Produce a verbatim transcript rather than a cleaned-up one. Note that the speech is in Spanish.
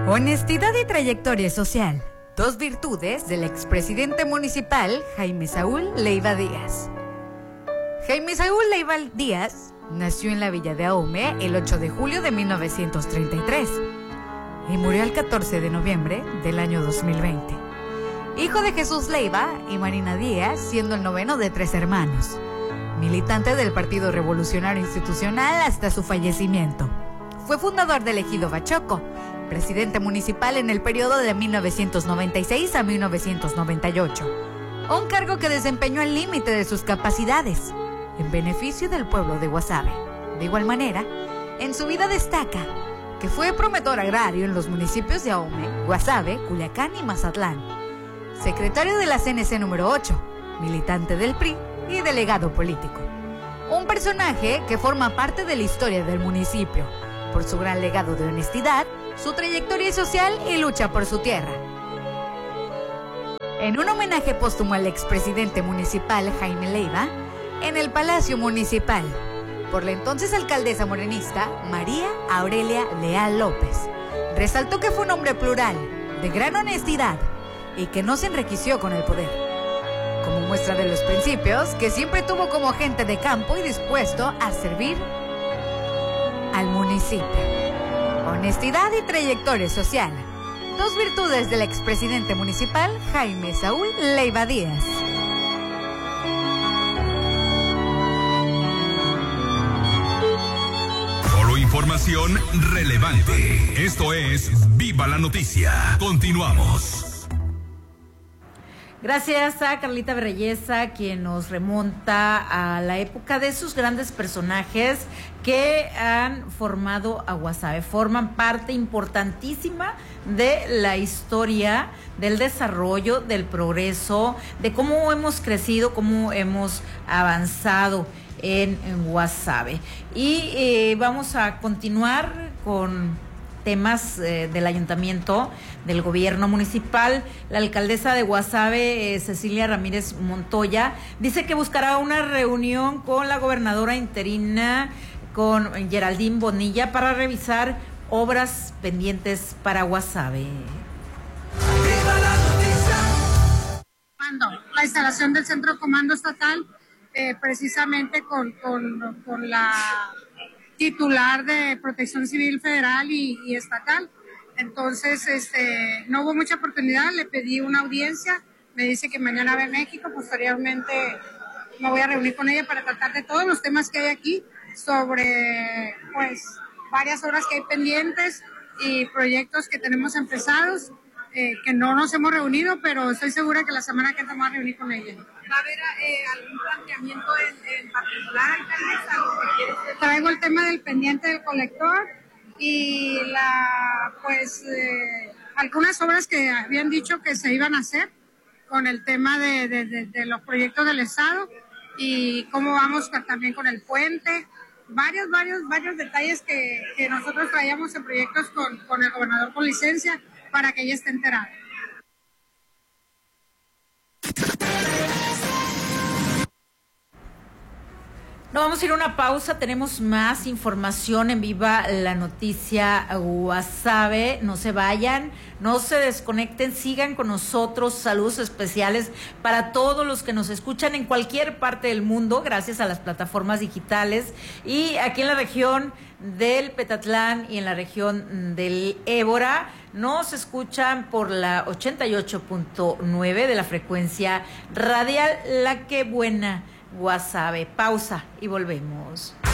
Honestidad y trayectoria social. Dos virtudes del expresidente municipal Jaime Saúl Leiva Díaz. Jaime Saúl Leiva Díaz nació en la villa de Ahome el ocho de julio de mil novecientos treinta y tres y murió el catorce de noviembre del año dos mil veinte. Hijo de Jesús Leiva y Marina Díaz, siendo el noveno de tres hermanos. Militante del Partido Revolucionario Institucional hasta su fallecimiento. Fue fundador del Ejido Bachoco, presidente municipal en el periodo de mil novecientos noventa y seis a mil novecientos noventa y ocho, un cargo que desempeñó al límite de sus capacidades, en beneficio del pueblo de Guasave. De igual manera, en su vida destaca que fue promotor agrario en los municipios de Ahome, Guasave, Culiacán y Mazatlán, secretario de la C N C número ocho, militante del P R I y delegado político. Un personaje que forma parte de la historia del municipio, por su gran legado de honestidad, su trayectoria social y lucha por su tierra. En un homenaje póstumo al expresidente municipal Jaime Leiva, en el Palacio Municipal, por la entonces alcaldesa morenista María Aurelia Leal López, resaltó que fue un hombre plural, de gran honestidad y que no se enriqueció con el poder, como muestra de los principios que siempre tuvo como agente de campo y dispuesto a servir al municipio. Honestidad y trayectoria social, dos virtudes del expresidente municipal Jaime Saúl Leiva Díaz. Solo información relevante. Esto es Viva la Noticia. Continuamos. Gracias a Carlita Berreyesa, quien nos remonta a la época de esos grandes personajes que han formado a Guasave, forman parte importantísima de la historia, del desarrollo, del progreso, de cómo hemos crecido, cómo hemos avanzado en, en Guasave. Y eh, vamos a continuar con temas eh, del ayuntamiento, del gobierno municipal. La alcaldesa de Guasave, eh, Cecilia Ramírez Montoya, dice que buscará una reunión con la gobernadora interina, con Geraldine Bonilla, para revisar obras pendientes para Guasave. La instalación del centro de comando estatal, eh, precisamente con, con, con la titular de Protección Civil Federal y, y estatal. Entonces, este, no hubo mucha oportunidad, le pedí una audiencia, me dice que mañana va a México, posteriormente me voy a reunir con ella para tratar de todos los temas que hay aquí, sobre, pues, varias obras que hay pendientes y proyectos que tenemos empezados, eh, que no nos hemos reunido, pero estoy segura que la semana que entra me voy a reunir con ella. ¿Va a haber eh, algún planteamiento en, en particular, alcaldesa? Traigo el tema del pendiente del colector y la, pues, eh, algunas obras que habían dicho que se iban a hacer con el tema de, de, de, de los proyectos del Estado y cómo vamos también con el puente. Varios, varios, varios detalles que, que nosotros traíamos en proyectos con, con el gobernador con licencia para que ella esté enterada. No, vamos a ir a una pausa, tenemos más información en Viva la Noticia Guasave. No se vayan, no se desconecten, sigan con nosotros. Saludos especiales para todos los que nos escuchan en cualquier parte del mundo, gracias a las plataformas digitales, y aquí en la región del Petatlán y en la región del Ébora nos escuchan por la ochenta y ocho punto nueve de la frecuencia radial La Que Buena Guasave. Pausa y volvemos.